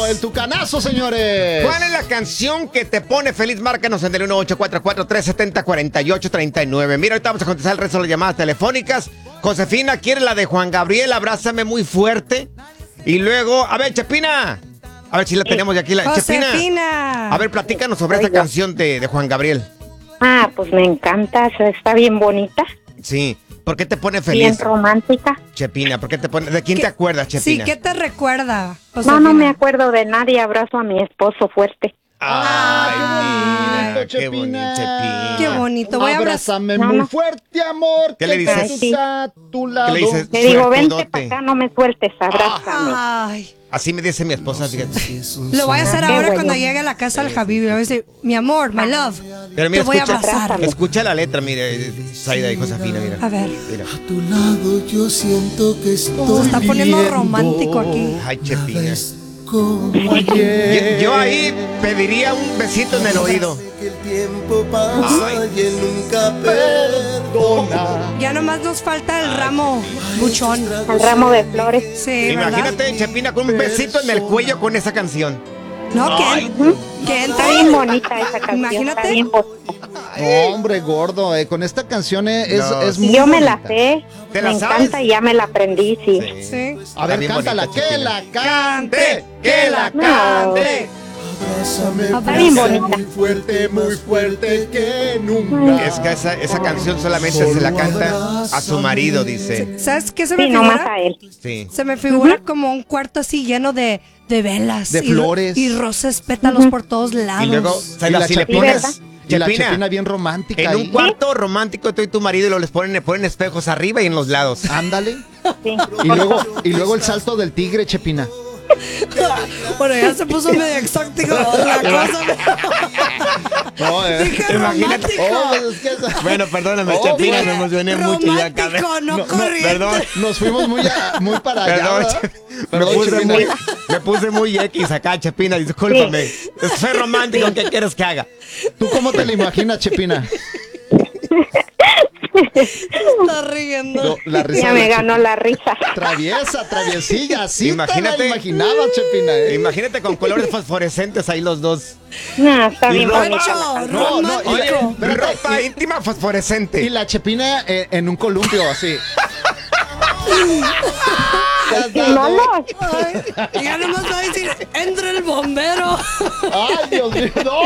el tucanazo, señores. ¿Cuál es la canción que te pone feliz? Márcanos en el 1844-370-4839. Mira, ahorita vamos a contestar el resto de las llamadas telefónicas. Josefina quiere la de Juan Gabriel, Abrázame muy fuerte. Y luego, a ver, Chepina. A ver si la tenemos de aquí. Josefina. A ver, platícanos sobre esta canción de Juan Gabriel. Pues me encanta, está bien bonita. Sí. ¿Por qué te pone feliz? Bien romántica. Chepina, ¿por qué te pone? ¿De quién te acuerdas, Chepina? Sí, ¿qué te recuerda, Josefina? No me acuerdo de nadie. Abrazo a mi esposo fuerte. Ay, mira, qué qué bonito, Chepina. Qué bonito. Voy a Abrázame muy fuerte, amor. ¿Qué le dices? Jesús a tu lado. ¿Qué le dices? Le digo, vente Suertudote. para acá, no me sueltes, abrázame. Ay, Así me dice mi esposa, fíjate. lo voy a hacer Qué ahora bueno. cuando llegue a la casa del Javi. Le voy a decir, mi amor, my love, Pero mira, te voy a escucha, abrazar. escucha la letra, mire, Zaida y Josefina, mira. A ver. Mira. A tu lado yo siento que estoy Se está poniendo viviendo. romántico aquí. Ay, Chepina. Como ayer. Yo ahí pediría un besito en el oído. Que el tiempo pasa y él nunca perdona. Ya nomás nos falta el ramo buchón. El ramo de flores. Sí, ¿verdad? Imagínate, Chepina, con un besito en el cuello con esa canción. No, que Está bien bonita esa canción. Imagínate. Está bien bonita. No, hombre, gordo. Con esta canción es muy Yo me la bonita. sé. ¿Te Me la sabes? encanta y ya me la aprendí, sí. Sí. A ver, bien cántala. bonita, Que Chepina. la cante. Que la No. cante. Abrázame, Está bien bonita. Muy fuerte que nunca. Es que esa canción solamente se la canta a su marido, dice. ¿Sabes qué se me Sí, nomás figura? a él. Sí. Se me figura como un cuarto así lleno de velas. De y- flores. Y rosas, pétalos por todos lados. Y luego, Y Zaida, la si le Chepina, pones... y la Chepina, Chepina bien romántica en ahí. un cuarto romántico tú y tu marido y lo le ponen espejos arriba y en los lados. Ándale. Sí. Y luego el salto del tigre, Chepina. Bueno, ya se puso medio exótico la cosa. No, Dije Imagínate. romántico. es que esa- Bueno, perdóname, Oh, Chepina, dije me emocioné mucho y ya acabé. Romántico, no, No, corriente. Perdón, Nos fuimos muy para allá. perdón, ¿verdad? me Perdón, puse Chepina. me puse muy X acá, Chepina, discúlpame. Soy romántico, ¿qué quieres que haga? ¿Tú cómo te la imaginas, Chepina? Está riendo. No, la risa Ya de me la ganó la risa. traviesilla, así Imagínate. te la imaginaba, Chepina. Imagínate con colores fosforescentes ahí los dos. No, está bien ropa. bonita. Pancho, No, no, romántico. oye, espérate, Ropa íntima fosforescente. y la Chepina en un columpio, así. ¡Qué malos! Ay, ya nomás va a decir, entra el bombero. Ay, Dios mío, no.